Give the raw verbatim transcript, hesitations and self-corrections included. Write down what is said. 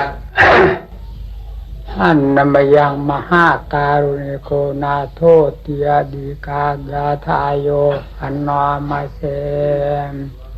หันนมยังมหาการุณิโกนาโทติยาดีกายาทายโยอันนอมาเสม